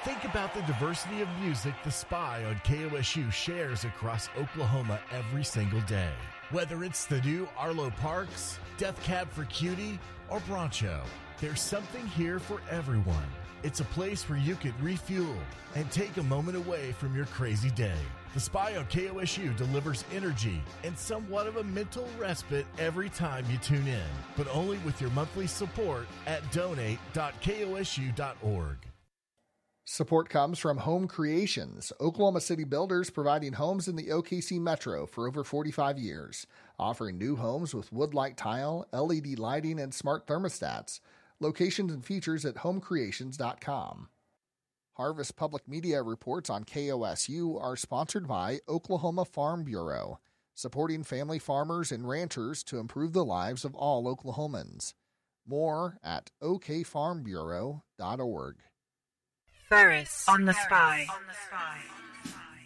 Think about the diversity of music The Spy on KOSU shares across Oklahoma every single day. Whether it's the new Arlo Parks, Death Cab for Cutie, or Broncho, there's something here for everyone. It's a place where you can refuel and take a moment away from your crazy day. The Spy on KOSU delivers energy and somewhat of a mental respite every time you tune in, but only with your monthly support at donate.kosu.org. Support comes from Home Creations, Oklahoma City builders providing homes in the OKC Metro for over 45 years, offering new homes with wood-like tile, LED lighting, and smart thermostats. Locations and features at homecreations.com. Harvest Public Media reports on KOSU are sponsored by Oklahoma Farm Bureau, supporting family farmers and ranchers to improve the lives of all Oklahomans. More at okfarmbureau.org. Ferris on the Spy.